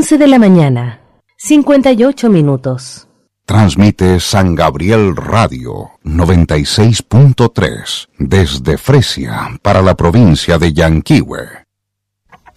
11 de la mañana, 58 minutos. Transmite San Gabriel Radio 96.3 desde Fresia para la provincia de Yanquihue.